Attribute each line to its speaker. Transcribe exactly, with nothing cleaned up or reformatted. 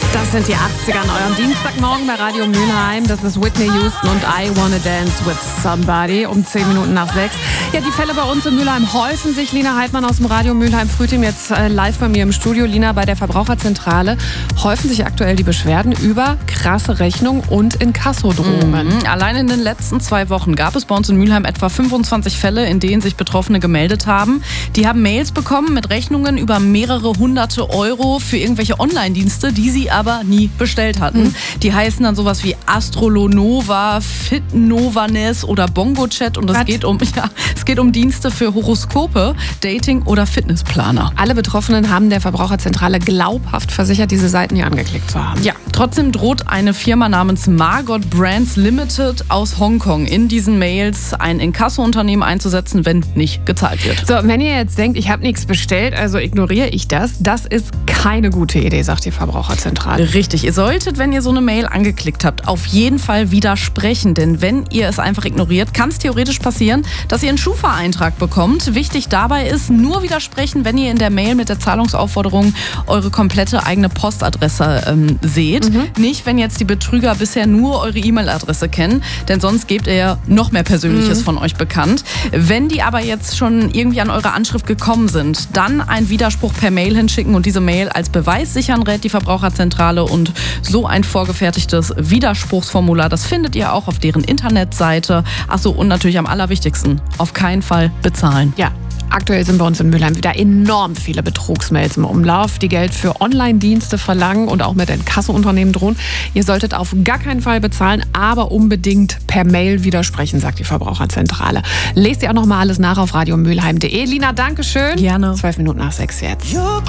Speaker 1: Das sind die achtziger an eurem Dienstagmorgen bei Radio Mülheim. Das ist Whitney Houston und I Wanna Dance with Somebody um zehn Minuten nach sechs. Ja, die Fälle bei uns in Mülheim häufen sich. Lina Heidmann aus dem Radio Mülheim Frühting jetzt äh, live bei mir im Studio. Lina, bei der Verbraucherzentrale häufen sich aktuell die Beschwerden über krasse Rechnungen und Inkassodrohungen.
Speaker 2: Mhm. Allein in den letzten zwei Wochen gab es bei uns in Mülheim etwa fünfundzwanzig Fälle, in denen sich Betroffene gemeldet haben. Die haben Mails bekommen mit Rechnungen über mehrere hunderte Euro für irgendwelche Online-Dienste, die sie aber nie bestellt hatten. Mhm. Die heißen dann sowas wie Astrolonova, Fitnovanes oder BongoChat und es geht um, ja, es geht um Dienste für Horoskope, Dating oder Fitnessplaner.
Speaker 1: Alle Betroffenen haben der Verbraucherzentrale glaubhaft versichert, diese Seiten hier angeklickt zu haben.
Speaker 2: Ja, trotzdem droht eine Firma namens Margot Brands Limited aus Hongkong in diesen Mails ein Inkasso-Unternehmen einzusetzen, wenn nicht gezahlt wird.
Speaker 1: So, wenn ihr jetzt denkt, ich habe nichts bestellt, also ignoriere ich das, das ist keine gute Idee, sagt die Verbraucherzentrale.
Speaker 2: Richtig, ihr solltet, wenn ihr so eine Mail angeklickt habt, auf jeden Fall widersprechen, denn wenn ihr es einfach ignoriert, kann es theoretisch passieren, dass ihr einen Schufa-Eintrag bekommt. Wichtig dabei ist, nur widersprechen, wenn ihr in der Mail mit der Zahlungsaufforderung eure komplette eigene Postadresse ähm, seht. Mhm. Nicht, wenn jetzt die Betrüger bisher nur eure E-Mail-Adresse kennen, denn sonst gebt ihr ja noch mehr Persönliches mhm. von euch bekannt. Wenn die aber jetzt schon irgendwie an eure Anschrift gekommen sind, dann einen Widerspruch per Mail hinschicken und diese Mail als Beweis sichern, rät die Verbraucherzentrale. Und so ein vorgefertigtes Widerspruchsformular, das findet ihr auch auf deren Internetseite. Achso, und natürlich am allerwichtigsten, auf keinen Fall bezahlen.
Speaker 1: Ja. Aktuell sind bei uns in Mülheim wieder enorm viele Betrugsmails im Umlauf, die Geld für Online-Dienste verlangen und auch mit Inkasso-Unternehmen drohen. Ihr solltet auf gar keinen Fall bezahlen, aber unbedingt per Mail widersprechen, sagt die Verbraucherzentrale. Lest ihr auch noch mal alles nach auf radio mülheim punkt de. Lina, danke schön.
Speaker 2: Gerne.
Speaker 1: Zwölf Minuten nach sechs jetzt.